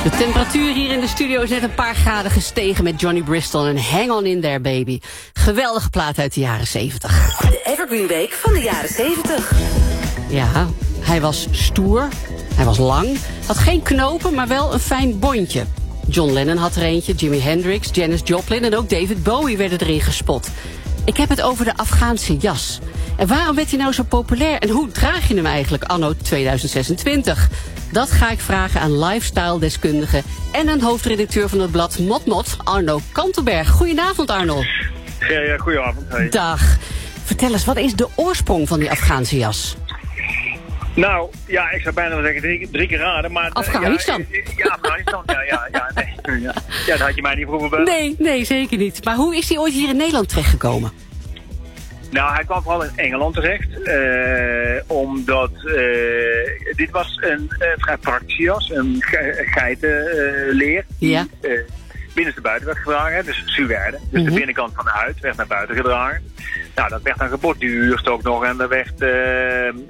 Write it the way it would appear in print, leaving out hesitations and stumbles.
De temperatuur hier in de studio is net een paar graden gestegen met Johnny Bristol en Hang On In There Baby. Geweldige plaat uit de jaren 70. De Evergreen Week van de jaren 70. Ja, hij was stoer, hij was lang, had geen knopen, maar wel een fijn bontje. John Lennon had er eentje, Jimi Hendrix, Janis Joplin en ook David Bowie werden erin gespot. Ik heb het over de Afghaanse jas. En waarom werd hij nou zo populair en hoe draag je hem eigenlijk anno 2026? Dat ga ik vragen aan lifestyle-deskundige en een hoofdredacteur van het blad Mot, Arno Kantelberg. Goedenavond, Arno. Ja, goedenavond. Hey. Dag. Vertel eens, wat is de oorsprong van die Afghaanse jas? Nou, ja, ik zou bijna zeggen drie keer raden, maar... Afghanistan. Ja, Afghanistan, nee. Ja, dat had je mij niet vroeger bij. Nee, zeker niet. Maar hoe is hij ooit hier in Nederland terechtgekomen? Nou, hij kwam vooral in Engeland terecht, omdat dit was een vrij praktische jas, een geitenleer die binnenstebuiten werd gedragen, dus suède. Dus de binnenkant van de huid werd naar buiten gedragen. Nou, dat werd dan geborduurd ook nog en er werd